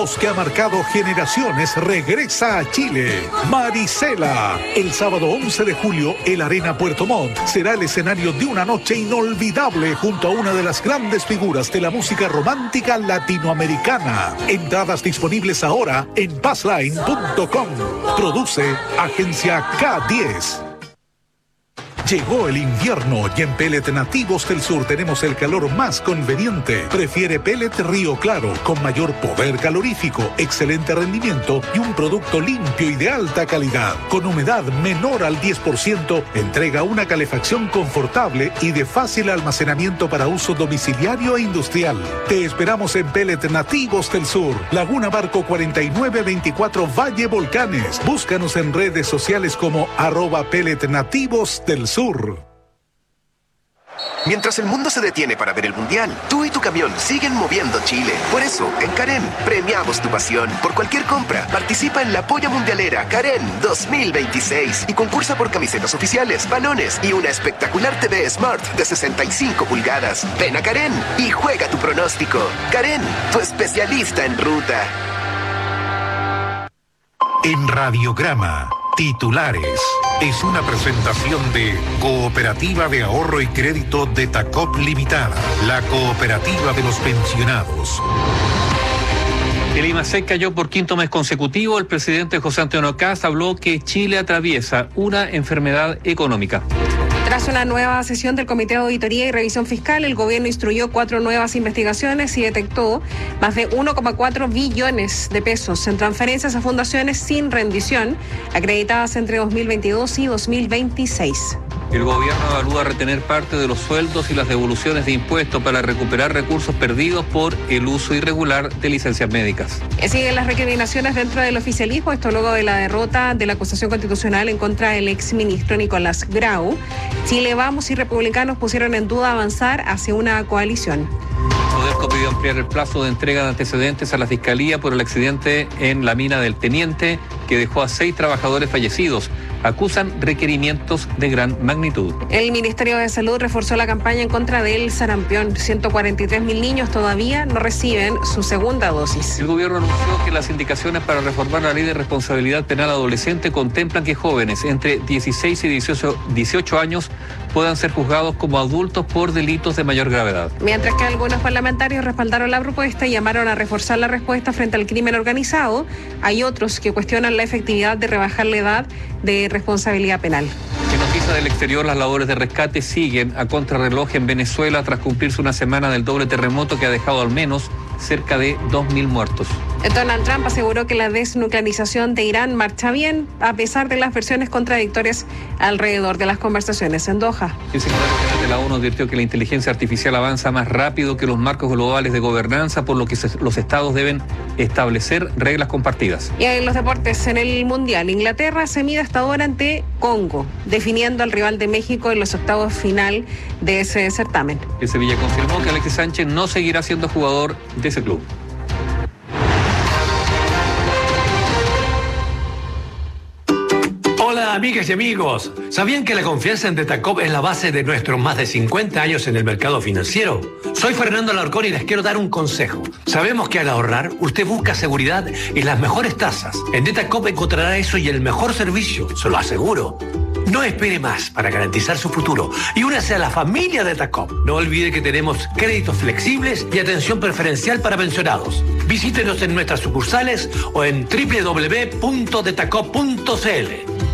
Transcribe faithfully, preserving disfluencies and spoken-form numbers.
que ha marcado generaciones regresa a Chile. Marisela. El sábado once de julio, el Arena Puerto Montt será el escenario de una noche inolvidable junto a una de las grandes figuras de la música romántica latinoamericana. Entradas disponibles ahora en passline punto com. Produce Agencia K diez. Llegó el invierno y en Pellet Nativos del Sur tenemos el calor más conveniente. Prefiere Pellet Río Claro, con mayor poder calorífico, excelente rendimiento y un producto limpio y de alta calidad. Con humedad menor al diez por ciento, entrega una calefacción confortable y de fácil almacenamiento para uso domiciliario e industrial. Te esperamos en Pellet Nativos del Sur, Laguna Barco cuarenta y nueve veinticuatro Valle Volcanes. Búscanos en redes sociales como arroba Pellet Nativos del Sur. Mientras el mundo se detiene para ver el Mundial, tú y tu camión siguen moviendo Chile. Por eso, en Karen, premiamos tu pasión. Por cualquier compra, participa en la Polla Mundialera Karen dos mil veintiséis y concursa por camisetas oficiales, balones y una espectacular T V Smart de sesenta y cinco pulgadas. Ven a Karen y juega tu pronóstico. Karen, tu especialista en ruta. En Radiograma, titulares. Es una presentación de Cooperativa de Ahorro y Crédito de Tacop Limitada, la cooperativa de los pensionados. El IMASEC cayó por quinto mes consecutivo. El presidente José Antonio Kast habló que Chile atraviesa una enfermedad económica. Tras una nueva sesión del Comité de Auditoría y Revisión Fiscal, el gobierno instruyó cuatro nuevas investigaciones y detectó más de uno coma cuatro billones de pesos en transferencias a fundaciones sin rendición, acreditadas entre dos mil veintidós y dos mil veintiséis. El gobierno evalúa retener parte de los sueldos y las devoluciones de impuestos para recuperar recursos perdidos por el uso irregular de licencias médicas. Siguen las recriminaciones dentro del oficialismo, esto luego de la derrota de la acusación constitucional en contra del exministro Nicolás Grau. Chile Vamos y republicanos pusieron en duda avanzar hacia una coalición. Codelco pidió ampliar el plazo de entrega de antecedentes a la Fiscalía por el accidente en la mina del Teniente, que dejó a seis trabajadores fallecidos. Acusan requerimientos de gran magnitud. El Ministerio de Salud reforzó la campaña en contra del sarampión. ciento cuarenta y tres mil niños todavía no reciben su segunda dosis. El gobierno anunció que las indicaciones para reformar la ley de responsabilidad penal adolescente contemplan que jóvenes entre dieciséis y dieciocho años puedan ser juzgados como adultos por delitos de mayor gravedad. Mientras que algunos parlamentarios respaldaron la propuesta y llamaron a reforzar la respuesta frente al crimen organizado, hay otros que cuestionan la efectividad de rebajar la edad de responsabilidad penal. En noticias del exterior, las labores de rescate siguen a contrarreloj en Venezuela tras cumplirse una semana del doble terremoto que ha dejado al menos cerca de dos mil muertos. Donald Trump aseguró que la desnuclearización de Irán marcha bien, a pesar de las versiones contradictorias alrededor de las conversaciones en Doha. El secretario general de la ONU advirtió que la inteligencia artificial avanza más rápido que los marcos globales de gobernanza, por lo que los estados deben establecer reglas compartidas. Y en los deportes, en el Mundial, Inglaterra se mide hasta ahora ante Congo, definiendo al rival de México en los octavos final de ese certamen. El Sevilla confirmó que Alexis Sánchez no seguirá siendo jugador de ese club. Hola amigas y amigos, ¿sabían que la confianza en Detacop es la base de nuestros más de cincuenta años en el mercado financiero? Soy Fernando Alarcón y les quiero dar un consejo. Sabemos que al ahorrar, usted busca seguridad y las mejores tasas. En Detacop encontrará eso y el mejor servicio, se lo aseguro. No espere más para garantizar su futuro y únase a la familia de Detacop. No olvide que tenemos créditos flexibles y atención preferencial para pensionados. Visítenos en nuestras sucursales o en doble u doble u doble u punto detacop punto c l.